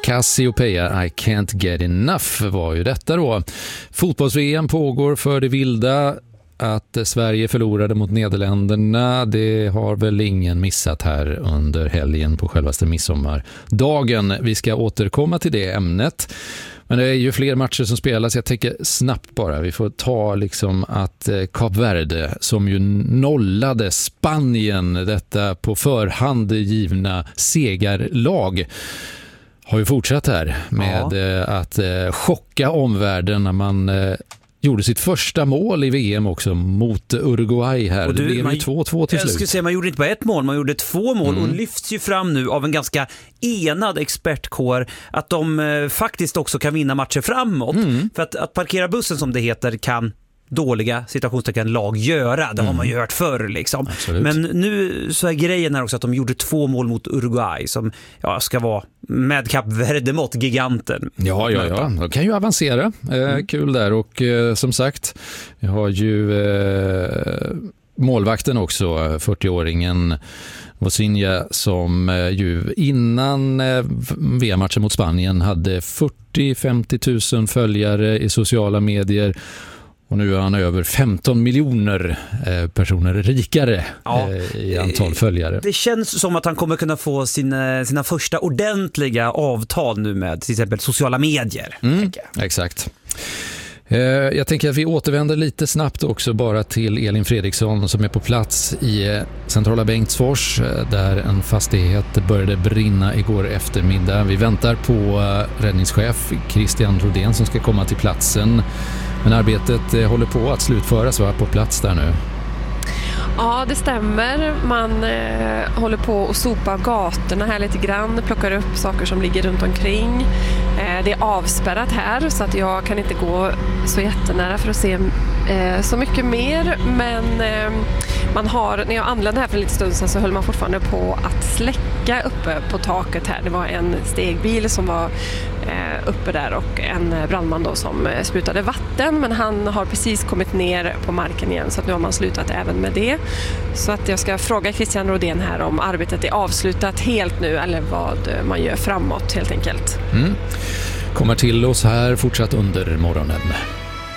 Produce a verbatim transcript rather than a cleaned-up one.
Cassiopeia, I can't get enough var ju detta då. Fotbolls-V M pågår för det vilda. Att Sverige förlorade mot Nederländerna, det har väl ingen missat här under helgen på självaste midsommardagen. Vi ska återkomma till det ämnet. Men det är ju fler matcher som spelas. Jag tänker snabbt bara. Vi får ta liksom att Kap Verde, som ju nollade Spanien, detta på förhand givna segerlag, har ju fortsatt här med ja. att chocka omvärlden när man gjorde sitt första mål i V M också mot Uruguay här. Och du, det blev ju två två till slut. Jag skulle säga, man gjorde inte bara ett mål, man gjorde två mål mm. och lyfts ju fram nu av en ganska enad expertkår att de eh, faktiskt också kan vinna matcher framåt. Mm. För att, att parkera bussen, som det heter, kan dåliga situationstecken lag göra. Det mm. har man ju hört förr liksom. Absolut. Men nu så är grejen här också att de gjorde två mål mot Uruguay som ja, ska vara med Kap Verde mot giganten. Ja, ja, ja. De kan ju avancera. Eh, mm. Kul där. Och eh, som sagt, vi har ju eh, målvakten också, fyrtioåringen Vozinha, som eh, ju innan eh, V M-matchen mot Spanien hade fyrtio till femtio tusen följare i sociala medier. Och nu är han över femton miljoner eh, personer rikare ja, eh, i antal följare. Det känns som att han kommer kunna få sina, sina första ordentliga avtal nu med till exempel sociala medier. Mm, exakt. Eh, jag tänker att vi återvänder lite snabbt också bara till Elin Fredriksson som är på plats i eh, centrala Bengtsfors eh, där en fastighet började brinna igår eftermiddag. Vi väntar på eh, räddningschef Christian Rodén som ska komma till platsen. Men arbetet eh, håller på att slutföras, va, på plats där nu? Ja, det stämmer. Man eh, håller på att sopa gatorna här lite grann, plockar upp saker som ligger runt omkring. Eh, det är avspärrat här så att jag kan inte gå så jättenära för att se eh, så mycket mer. Men eh, man har, när jag anlände här för en liten stund sedan så höll man fortfarande på att släcka uppe på taket här. Det var en stegbil som var eh, uppe där och en brandman då som eh, sprutade vatten. Men han har precis kommit ner på marken igen så att nu har man slutat även med det. Så att jag ska fråga Christian Rodén här om arbetet är avslutat helt nu eller vad man gör framåt helt enkelt. Mm. Kommer till oss här fortsatt under morgonen.